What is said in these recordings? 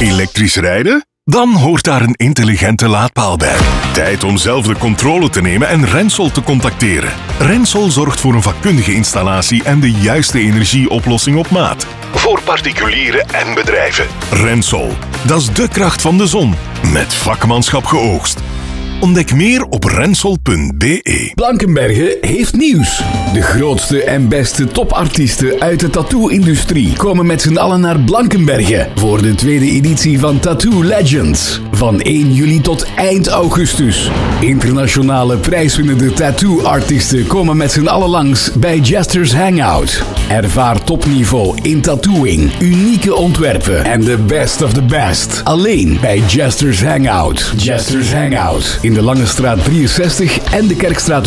Elektrisch rijden? Dan hoort daar een intelligente laadpaal bij. Tijd om zelf de controle te nemen en Rensol te contacteren. Rensol zorgt voor een vakkundige installatie en de juiste energieoplossing op maat. Voor particulieren en bedrijven. Rensol, dat is de kracht van de zon. Met vakmanschap geoogst. Ontdek meer op rensol.be. Blankenberge heeft nieuws. De grootste en beste topartiesten uit de tattoo-industrie komen met z'n allen naar Blankenberge voor de tweede editie van Tattoo Legends. Van 1 juli tot eind augustus. Internationale prijswinnende tattoo-artiesten komen met z'n allen langs bij Jester's Hangout. Ervaar topniveau in tattooing, unieke ontwerpen en the best of the best. Alleen bij Jester's Hangout. Jester's Hangout. In de Lange Straat 63 en de Kerkstraat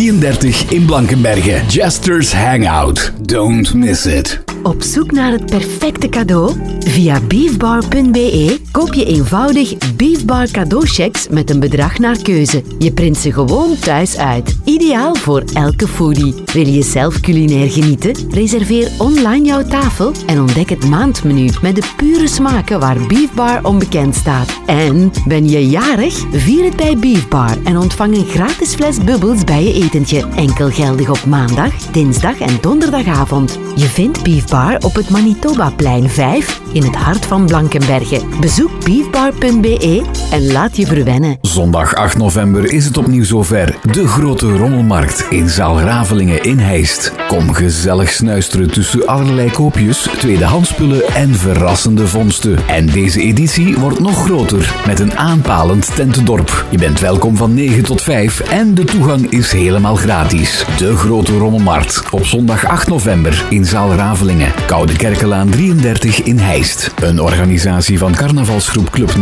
133 in Blankenberge. Jester's Hangout. Don't miss it. Op zoek naar het perfecte cadeau? Via beefbar.be koop je eenvoudig Beefbar cadeauchecks met een bedrag naar keuze. Je print ze gewoon thuis uit. Ideaal voor elke foodie. Wil je zelf culinair genieten? Reserveer online jouw tafel en ontdek het maandmenu met de pure smaken waar Beefbar onbekend staat. En ben je jarig? Vier het bij Beefbar en ontvang een gratis fles bubbels bij je etentje. Enkel geldig op maandag, dinsdag en donderdagavond. Je vindt Beefbar op het Manitobaplein 5 in het hart van Blankenberge. Bezoek beefbar.be en laat je verwennen. Zondag 8 november is het opnieuw zover. De grote rommelmarkt in Zaal Ravelingen in Heist. Kom gezellig snuisteren tussen allerlei koopjes, tweedehandsspullen en verrassende vondsten. En deze editie wordt nog groter met een aanpalend tentendorp. Je bent welkom van 9 tot 5 en de toegang is helemaal gratis. De grote rommelmarkt op zondag 8 november in Zaal Ravelingen. Koude Kerkelaan 33 in Heist. Een organisatie van carnavalsgroep Club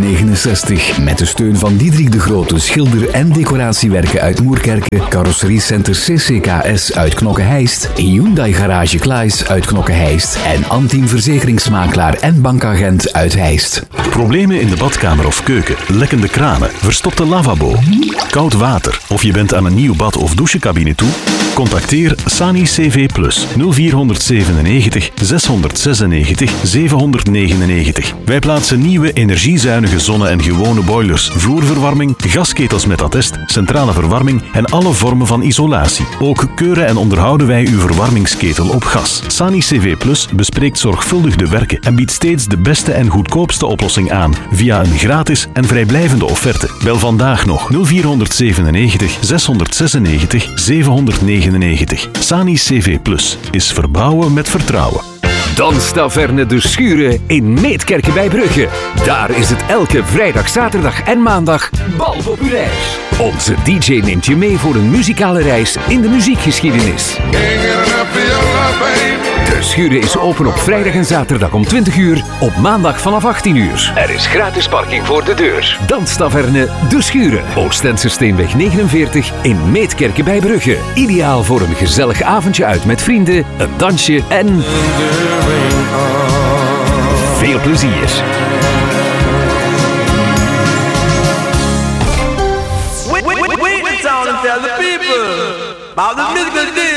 69 met de steun van Diederik de Grote, schilder- en decoratiewerken uit Moerkerke, carrosseriecenter CCKS uit Knokke-Heist, Hyundai Garage Klaes uit Knokke-Heist en Antin Verzekeringsmakelaar en bankagent uit Heist. Problemen in de badkamer of keuken, lekkende kranen, verstopte lavabo, koud water of je bent aan een nieuw bad- of douchecabine toe? Contacteer Sani CV Plus 0497 696 799. Wij plaatsen nieuwe energiezuinige zonne- en gewone boilers, vloerverwarming, gasketels met attest, centrale verwarming en alle vormen van isolatie. Ook keuren en onderhouden wij uw verwarmingsketel op gas. Sani CV Plus bespreekt zorgvuldig de werken en biedt steeds de beste en goedkoopste oplossing aan via een gratis en vrijblijvende offerte. Bel vandaag nog 0497 696 799. Sani CV Plus is verbouwen met vertrouwen. Danstaverne De Schuren in Meetkerke bij Brugge. Daar is het elke vrijdag, zaterdag en maandag bal populair. Onze DJ neemt je mee voor een muzikale reis in de muziekgeschiedenis. De Schuren is open op vrijdag en zaterdag om 20 uur, op maandag vanaf 18 uur. Er is gratis parking voor de deur. Danstaverne De Schuren, Oostense Steenweg 49 in Meetkerke bij Brugge. Ideaal voor een gezellig avondje uit met vrienden, een dansje en veel plezier. Wait in town and tell the people about the musical